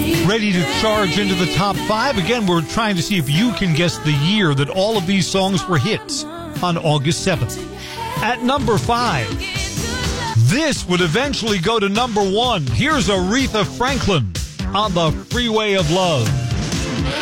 Ready to charge into the top 5? Again, we're trying to see if you can guess the year that all of these songs were hits on August 7th. At number 5, this would eventually go to number 1. Here's Aretha Franklin on the Freeway of Love.